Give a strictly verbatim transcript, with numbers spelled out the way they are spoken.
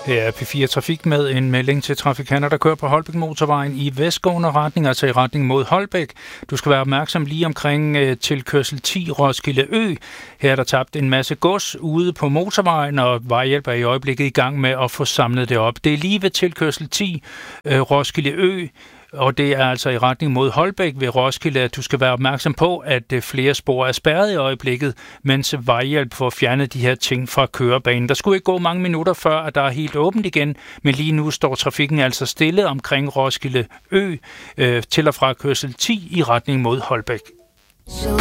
Her er P fire Trafik med en melding til trafikanter, der kører på Holbæk Motorvejen i vestgående retning, altså i retning mod Holbæk. Du skal være opmærksom lige omkring øh, tilkørsel ti Roskilde Ø. Her er der tabt en masse gods ude på motorvejen, og Vejhjælp er i øjeblikket i gang med at få samlet det op. Det er lige ved tilkørsel ti øh, Roskilde Ø. Og det er altså i retning mod Holbæk ved Roskilde, at du skal være opmærksom på, at flere spor er spærret i øjeblikket, mens Vejhjælp får fjernet de her ting fra kørebanen. Der skulle ikke gå mange minutter før, at der er helt åbent igen, men lige nu står trafikken altså stille omkring Roskilde Ø øh, til og fra kørsel ti i retning mod Holbæk. So